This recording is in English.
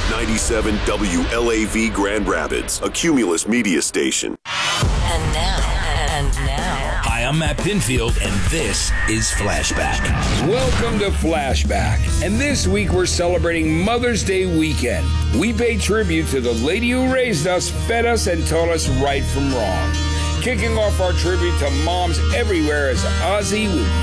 97 WLAV Grand Rapids, a Cumulus media station. And now. Hi, I'm Matt Pinfield, and this is Flashback. Welcome to Flashback. And this week we're celebrating Mother's Day weekend. We pay tribute to the lady who raised us, fed us, and taught us right from wrong. Kicking off our tribute to moms everywhere is Ozzy with